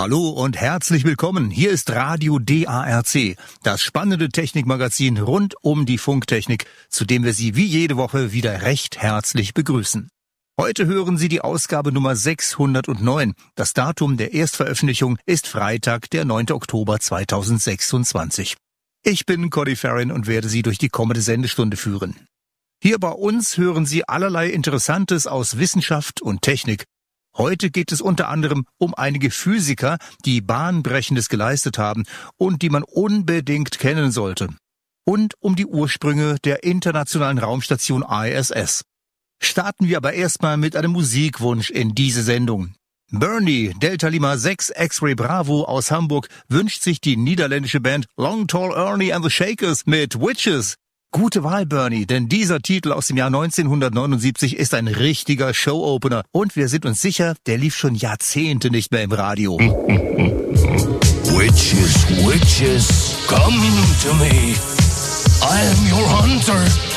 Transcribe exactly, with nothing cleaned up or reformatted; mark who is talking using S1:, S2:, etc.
S1: Hallo und herzlich willkommen. Hier ist Radio D A R C, das spannende Technikmagazin rund um die Funktechnik, zu dem wir Sie wie jede Woche wieder recht herzlich begrüßen. Heute hören Sie die Ausgabe Nummer sechshundertneun. Das Datum der Erstveröffentlichung ist Freitag, der neunte Oktober zweitausendsechsundzwanzig. Ich bin Cody Farrin und werde Sie durch die kommende Sendestunde führen. Hier bei uns hören Sie allerlei Interessantes aus Wissenschaft und Technik. Heute geht es unter anderem um einige Physiker, die Bahnbrechendes geleistet haben und die man unbedingt kennen sollte. Und um die Ursprünge der internationalen Raumstation I S S. Starten wir aber erstmal mit einem Musikwunsch in diese Sendung. Bernie, Delta Lima sechs X-Ray Bravo aus Hamburg, wünscht sich die niederländische Band Long Tall Ernie and the Shakers mit Witches. Gute Wahl, Bernie, denn dieser Titel aus dem Jahr neunzehnhundertneunundsiebzig ist ein richtiger Show-Opener und wir sind uns sicher, der lief schon Jahrzehnte nicht mehr im Radio.
S2: Witches, witches, come to me. I am your hunter.